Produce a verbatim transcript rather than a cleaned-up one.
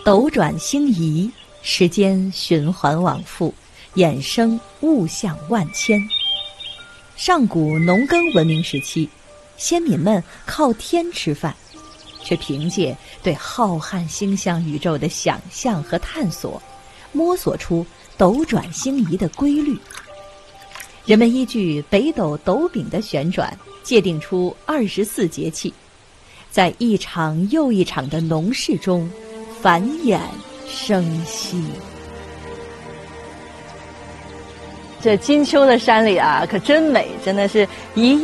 斗转星移，时间循环往复，衍生物象万千。上古农耕文明时期，先民们靠天吃饭，却凭借对浩瀚星象宇宙的想象和探索，摸索出斗转星移的规律。人们依据北斗斗柄的旋转，界定出二十四节气，在一场又一场的农事中繁衍生息。 这金秋的山里啊，可真美，真的是一